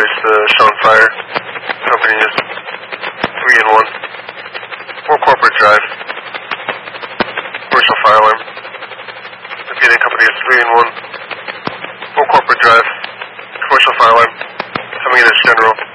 replace the shown fire. Company is 3 and 1. 4 Corporate Drive. Commercial fire alarm. Repeating, company is 3 and 1. 4 Corporate Drive. Commercial fire alarm. Coming in as general.